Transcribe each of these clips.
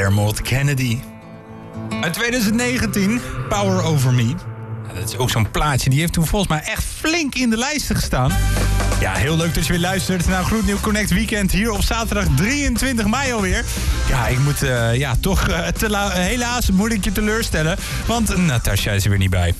Dermot Kennedy. Uit 2019, Power Over Me. Ja, dat is ook zo'n plaatje. Die heeft toen volgens mij echt flink in de lijsten gestaan. Ja, heel leuk dat je weer luistert naar Gloednieuw Connect Weekend hier op zaterdag 23 mei alweer. Ja, ik moet helaas moet ik je teleurstellen, want Natasja is er weer niet bij.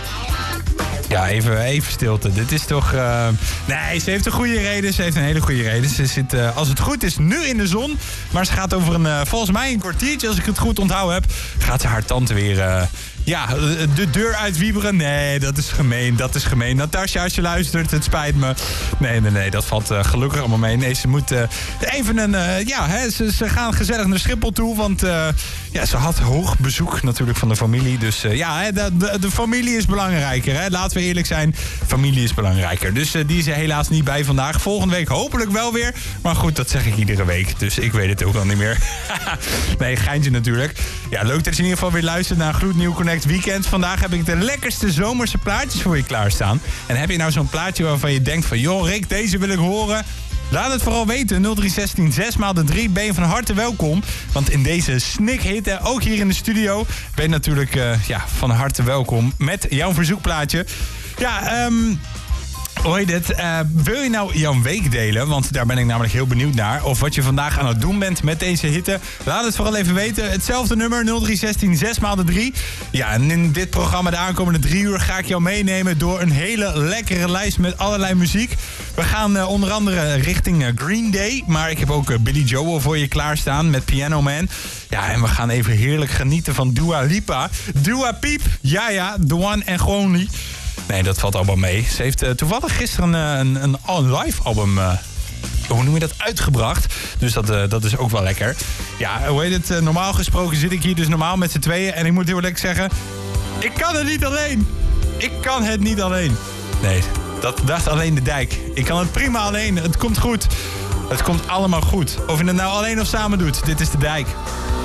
Ja, even stilte. Dit is toch... Nee, ze heeft een goede reden. Ze heeft een hele goede reden. Ze zit, als het goed is, nu in de zon. Maar ze gaat over volgens mij een kwartiertje, als ik het goed onthouden heb, gaat ze haar tante weer... de deur uitwieberen. Nee, dat is gemeen. Natasja, als je luistert, het spijt me. Nee, dat valt gelukkig allemaal mee. Nee, ze moet even ze gaan gezellig naar Schiphol toe. Want ze had hoog bezoek natuurlijk van de familie. Dus de familie is belangrijker. Hè? Laten we eerlijk zijn, familie is belangrijker. Dus die is er helaas niet bij vandaag. Volgende week hopelijk wel weer. Maar goed, dat zeg ik iedere week. Dus ik weet het ook al niet meer. Nee, geintje natuurlijk. Ja, leuk dat je in ieder geval weer luistert naar Gloednieuw Connect Weekend. Vandaag heb ik de lekkerste zomerse plaatjes voor je klaarstaan. En heb je nou zo'n plaatje waarvan je denkt van... joh Rick, deze wil ik horen... Laat het vooral weten. 0316 6x3 ben je van harte welkom. Want in deze snikhit, ook hier in de studio... ben je natuurlijk van harte welkom met jouw verzoekplaatje. Ja, Hoe heet het? Wil je nou jouw week delen? Want daar ben ik namelijk heel benieuwd naar. Of wat je vandaag aan het doen bent met deze hitte. Laat het vooral even weten. Hetzelfde nummer 0316 6x3. Ja, en in dit programma de aankomende 3 uur ga ik jou meenemen door een hele lekkere lijst met allerlei muziek. We gaan onder andere richting Green Day. Maar ik heb ook Billy Joel voor je klaarstaan met Piano Man. Ja, en we gaan even heerlijk genieten van Dua Lipa. Dua Piep. Ja, the one and only. Nee, dat valt allemaal mee. Ze heeft toevallig gisteren een live album, hoe noem je dat, uitgebracht. Dus dat is ook wel lekker. Ja, hoe heet het? Normaal gesproken zit ik hier dus normaal met z'n tweeën. En ik moet heel lekker zeggen, ik kan het niet alleen. Ik kan het niet alleen. Nee, dat is alleen de dijk. Ik kan het prima alleen. Het komt goed. Het komt allemaal goed. Of je het nou alleen of samen doet. Dit is de dijk.